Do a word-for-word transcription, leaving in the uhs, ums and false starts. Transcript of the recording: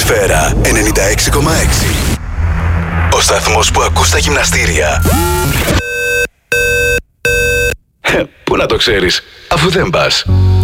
Σφαίρα ενενήντα έξι κόμμα έξι. Ο σταθμός που ακούς τα γυμναστήρια. Πού να το ξέρεις, αφού δεν πας.